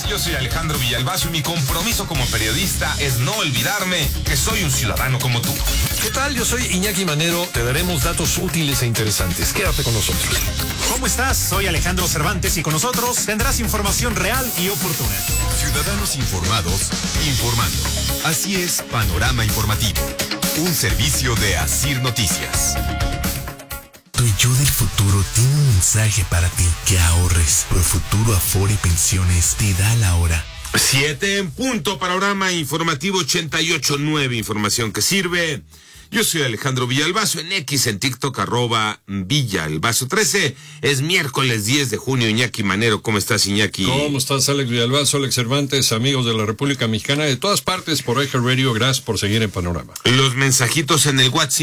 Yo soy Alejandro Villalbazo y mi compromiso como periodista es no olvidarme que soy un ciudadano como tú. ¿Qué tal? Yo soy Iñaki Manero. Te daremos datos útiles e interesantes. Quédate con nosotros. ¿Cómo estás? Soy Alejandro Cervantes y con nosotros tendrás información real y oportuna. Ciudadanos informados, informando. Así es, Panorama Informativo. Un servicio de Asir Noticias. Tu yo del futuro tiene un mensaje para ti. Que ahorres. Profuturo Afore Pensiones te da la hora. 7 en punto, Panorama Informativo 88.9, información que sirve. Yo soy Alejandro Villalbazo, en X, en TikTok, @Villalbazo13. Es miércoles 10 de junio, Iñaki Manero. ¿Cómo estás, Iñaki? ¿Cómo estás, Alex Villalbazo, Alex Cervantes, amigos de la República Mexicana, de todas partes por Eje Radio? Gracias por seguir en Panorama. Los mensajitos en el WhatsApp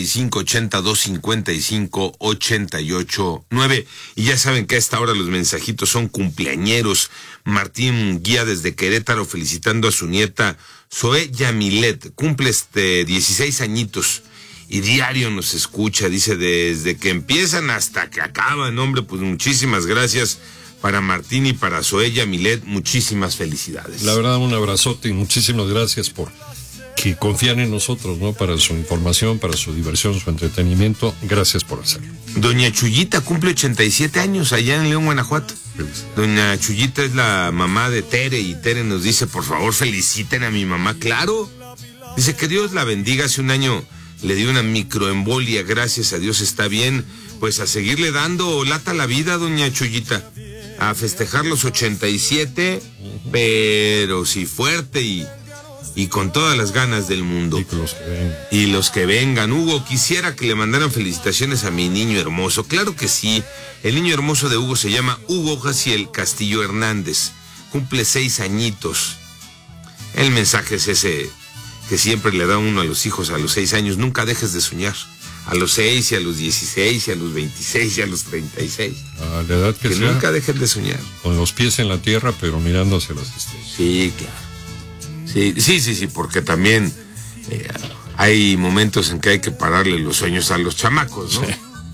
5582558889. Y ya saben que a esta hora los mensajitos son cumpleañeros. Martín Guía desde Querétaro felicitando a su nieta Zoe Yamilet, cumple 16 añitos y diario nos escucha, dice, desde que empiezan hasta que acaban. Hombre, pues muchísimas gracias para Martín y para Zoe Yamilet, muchísimas felicidades. La verdad, un abrazote y muchísimas gracias por que confían en nosotros, ¿no? Para su información, para su diversión, su entretenimiento. Gracias por hacerlo. Doña Chuyita cumple 87 años allá en León, Guanajuato. Doña Chuyita es la mamá de Tere y Tere nos dice, por favor, feliciten a mi mamá. Claro. Dice que Dios la bendiga. Hace un año le dio una microembolia, gracias a Dios está bien. Pues a seguirle dando lata a la vida, doña Chuyita. A festejar los 87, pero sí fuerte y con todas las ganas del mundo. Y los que vengan. Hugo, quisiera que le mandaran felicitaciones a mi niño hermoso. Claro que sí. El niño hermoso de Hugo se llama Hugo Jaciel Castillo Hernández. Cumple 6 añitos. El mensaje es ese que siempre le da uno a los hijos a los 6 años. Nunca dejes de soñar. A los 6 y a los 16 y a los 26 y a los 36. A la edad que sea, nunca dejen de soñar. Con los pies en la tierra, pero mirando hacia las estrellas. Sí, claro. Sí, porque también hay momentos en que hay que pararle los sueños a los chamacos, ¿no? Sí.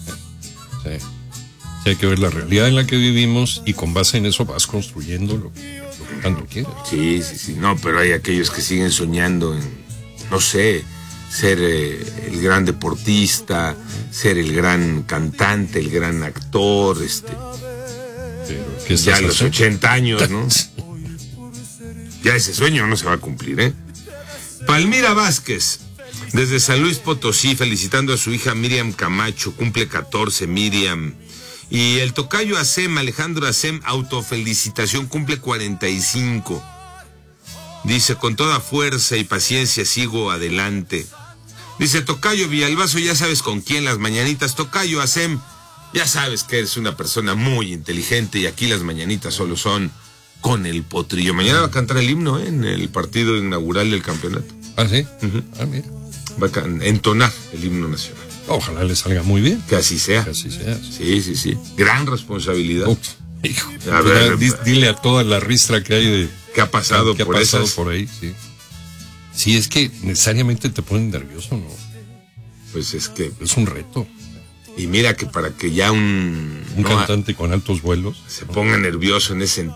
Hay que ver la realidad en la que vivimos y con base en eso vas construyendo lo que tanto quieres. Sí. No, pero hay aquellos que siguen soñando en, no sé, ser el gran deportista, ser el gran cantante, el gran actor, Pero, ya a los 80 años, ¿no? Ya ese sueño no se va a cumplir, ¿eh? Palmira Vázquez, desde San Luis Potosí, felicitando a su hija Miriam Camacho, cumple 14, Miriam. Y el tocayo Acem, Alejandro Acem, autofelicitación, cumple 45. Dice, con toda fuerza y paciencia sigo adelante. Dice, tocayo Villalbazo, ya sabes con quién las mañanitas. Tocayo Acem, ya sabes que eres una persona muy inteligente y aquí las mañanitas solo son con el potrillo. Mañana va a cantar el himno, en el partido inaugural del campeonato. ¿Ah, sí? Uh-huh. Mira. Va a entonar el himno nacional. Ojalá le salga muy bien. Que así sea. Que así sea. Sí. Gran responsabilidad. Hijo. A ver, dile a toda la ristra que hay de... ¿Qué ha pasado por esas? Por ahí, sí. Sí, es que necesariamente te ponen nervioso, ¿no? Pues es que... Es un reto. Y mira que para que ya un cantante con altos vuelos se ponga nervioso en ese sentido.